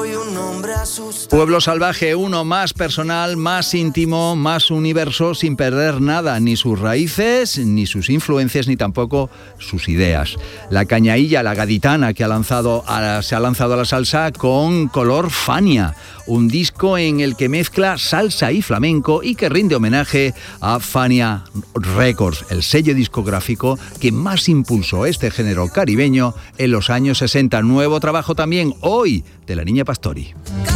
soy un hombre asustado. Pueblo Salvaje, uno más personal, más íntimo, más universo, sin perder nada, ni sus raíces, ni sus influencias, ni tampoco sus ideas. La cañailla, la gaditana, que se ha lanzado a la salsa con Color Fania, un disco en el que mezcla salsa y flamenco y que rinde homenaje a Fania Records, el sello discográfico que más impulsó este género caribeño en los años 60. Nuevo trabajo también hoy de La Niña Pastori.